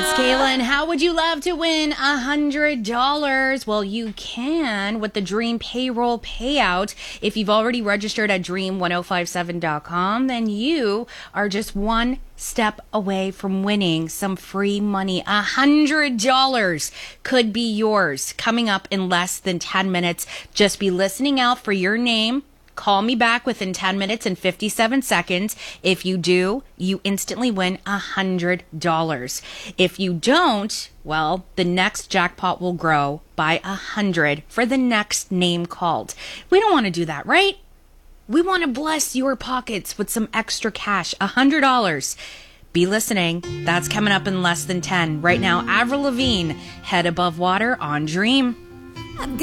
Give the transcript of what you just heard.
It's Kayla, and how would you love to win $100? Well, you can with the Dream Payroll Payout. If you've already registered at dream1057.com, then you are just one step away from winning some free money. $100 could be yours coming up in less than 10 minutes. Just be listening out for your name. Call me back within 10 minutes and 57 seconds. If you do, you instantly win $100. If you don't, well, the next jackpot will grow by 100 for the next name called. We don't want to do that, right? We want to bless your pockets with some extra cash, $100. Be listening. That's coming up in less than 10. Right now, Avril Lavigne, Head Above Water on Dream.